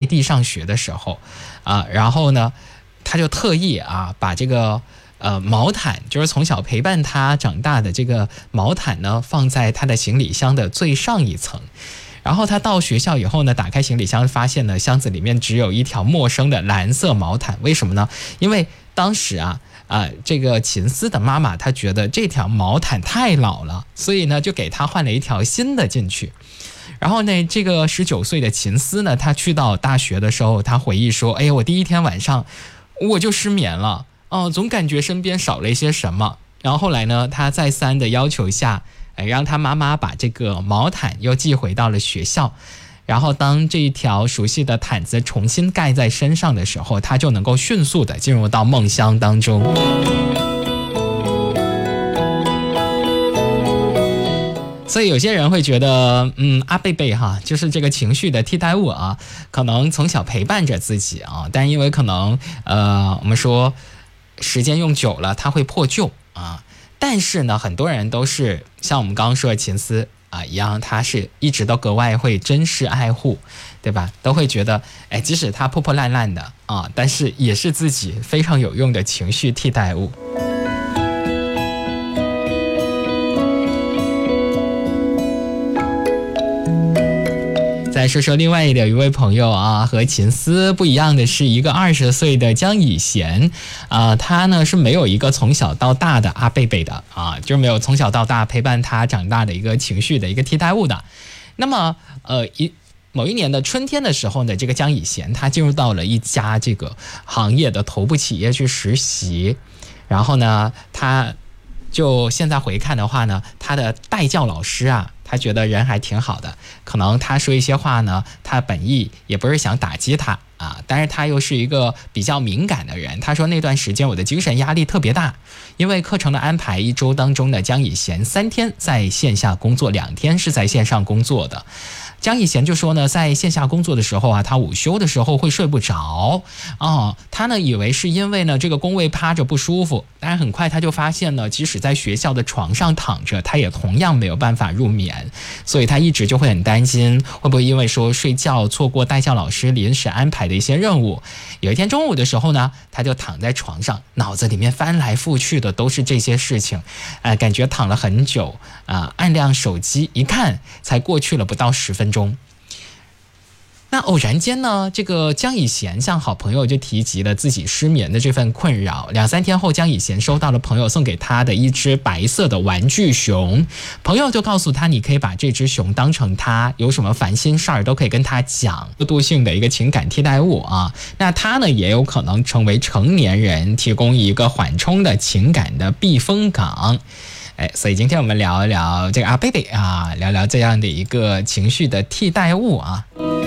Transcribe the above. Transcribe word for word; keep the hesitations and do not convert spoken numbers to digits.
弟上学的时候啊，然后呢，他就特意啊把这个呃毛毯，就是从小陪伴他长大的这个毛毯呢，放在他的行李箱的最上一层。然后他到学校以后呢，打开行李箱，发现呢箱子里面只有一条陌生的蓝色毛毯。为什么呢？因为当时啊啊、呃，这个秦思的妈妈她觉得这条毛毯太老了，所以呢就给她换了一条新的进去。然后呢，这个十九岁的秦思呢，他去到大学的时候，他回忆说：“哎呀，我第一天晚上我就失眠了，哦，总感觉身边少了一些什么。”然后后来呢，他再三的要求下，哎，让他妈妈把这个毛毯又寄回到了学校。然后当这一条熟悉的毯子重新盖在身上的时候，他就能够迅速的进入到梦乡当中。所以有些人会觉得，嗯，阿贝贝哈，就是这个情绪的替代物啊，可能从小陪伴着自己啊，但因为可能呃，我们说时间用久了，它会破旧啊。但是呢，很多人都是像我们刚刚说的秦思啊一样，他是一直都格外会珍视爱护，对吧？都会觉得，哎，即使它破破烂烂的啊，但是也是自己非常有用的情绪替代物。再说说另外的一位朋友啊，和秦思不一样的是，一个二十岁的江以贤啊，他呢是没有一个从小到大的阿贝贝的啊，就是没有从小到大陪伴他长大的一个情绪的一个替代物的。那么呃一某一年的春天的时候呢，这个江以贤他进入到了一家这个行业的头部企业去实习，然后呢，他就现在回看的话呢，他的代教老师啊，他觉得人还挺好的，可能他说一些话呢，他本意也不是想打击他啊，但是他又是一个比较敏感的人。他说那段时间我的精神压力特别大，因为课程的安排，一周当中的江以贤三天在线下工作，两天是在线上工作的。江以贤就说呢，在线下工作的时候啊，他午休的时候会睡不着哦，他呢以为是因为呢这个工位趴着不舒服，但是很快他就发现呢，即使在学校的床上躺着，他也同样没有办法入眠，所以他一直就会很担心，会不会因为说睡觉错过代教老师临时安排的一些任务。有一天中午的时候呢，他就躺在床上，脑子里面翻来覆去的都是这些事情，呃，感觉躺了很久啊、呃，按亮手机一看，才过去了不到十分钟。中，那偶然间呢，这个江以贤向好朋友就提及了自己失眠的这份困扰。两三天后，江以贤收到了朋友送给他的一只白色的玩具熊，朋友就告诉他，你可以把这只熊当成他有什么烦心事儿都可以跟他讲，过渡性的一个情感替代物啊。那他呢，也有可能成为成年人提供一个缓冲的情感的避风港。哎，所以今天我们聊一聊这个阿贝贝啊，聊聊这样的一个情绪的替代物啊。